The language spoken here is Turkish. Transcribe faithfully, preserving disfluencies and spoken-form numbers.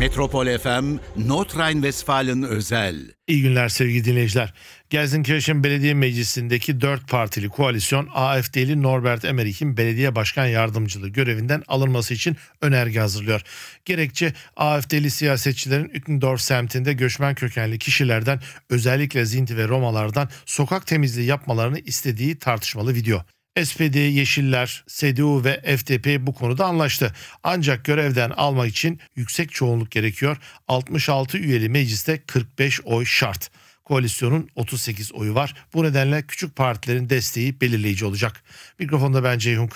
Metropol F M, Nordrhein-Westfalen özel. İyi günler sevgili dinleyiciler. Gelsenkirchen Belediye Meclisi'ndeki dört partili koalisyon A F D'li Norbert Emmerich'in belediye başkan yardımcılığı görevinden alınması için önerge hazırlıyor. Gerekçe A F D'li siyasetçilerin Uttendorf semtinde göçmen kökenli kişilerden, özellikle Sinti ve Romalardan sokak temizliği yapmalarını istediği tartışmalı video. S P D, Yeşiller, C D U ve F D P bu konuda anlaştı. Ancak görevden almak için yüksek çoğunluk gerekiyor. altmış altı üyeli mecliste kırk beş oy şart. Koalisyonun otuz sekiz oyu var. Bu nedenle küçük partilerin desteği belirleyici olacak. Mikrofonda ben Ceyhun